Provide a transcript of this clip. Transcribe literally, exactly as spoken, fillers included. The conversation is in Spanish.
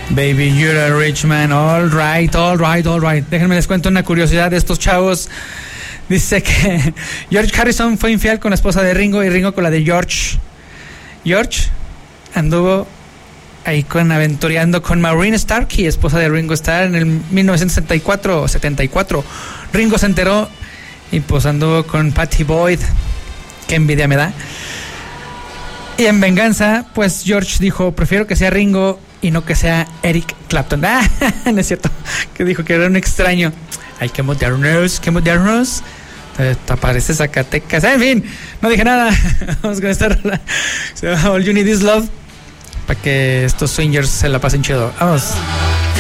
Baby, you're a rich man. All right, all right, all right. Déjenme les cuento una curiosidad de estos chavos. Dice que George Harrison fue infiel con la esposa de Ringo y Ringo con la de George. George anduvo ahí con aventureando con Maureen Starkey, esposa de Ringo Starr, en el mil novecientos setenta y cuatro. setenta y cuatro. Ringo se enteró y pues anduvo con Patty Boyd. Qué envidia me da. Y en venganza, pues George dijo, prefiero que sea Ringo y no que sea Eric Clapton. Ah, no es cierto, que dijo que era un extraño. Ay, qué modernos, qué modernos. Te, te aparece Zacatecas. En fin, no dije nada. Vamos con esta rola. Se llama All You Need Is Love, para que estos swingers se la pasen chido. Vamos.